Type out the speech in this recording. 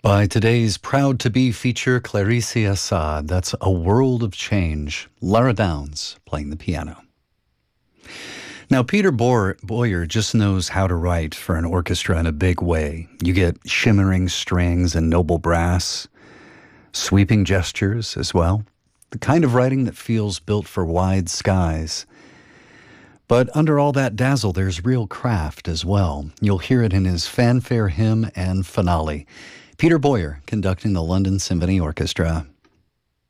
By today's proud-to-be feature, Clarice Assad, that's A World of Change. Lara Downs playing the piano. Now, Peter Boyer just knows how to write for an orchestra in a big way. You get shimmering strings and noble brass, sweeping gestures as well. The kind of writing that feels built for wide skies. But under all that dazzle, there's real craft as well. You'll hear it in his fanfare hymn and finale. Peter Boyer conducting the London Symphony Orchestra.